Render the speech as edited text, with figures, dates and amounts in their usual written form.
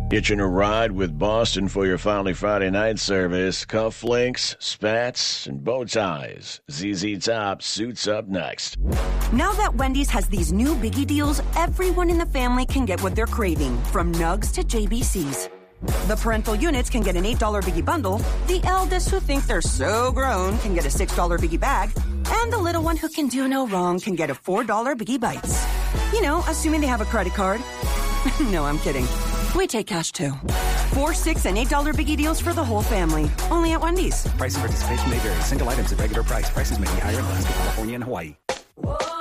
Hitching a ride with Boston for your Finally Friday night service. Cufflinks, spats, and bow ties. ZZ Top suits up next. Now that Wendy's has these new biggie deals, everyone in the family can get what they're craving, from nugs to JBCs. The parental units can get an $8 biggie bundle. The eldest who think they're so grown can get a $6 biggie bag. And the little one who can do no wrong can get a $4 biggie bites. You know, assuming they have a credit card. No, I'm kidding. We take cash, too. $4, $6, and $8 biggie deals for the whole family. Only at Wendy's. Price and participation may vary. Single items at regular price. Prices may be higher in Alaska, California, and Hawaii. Whoa.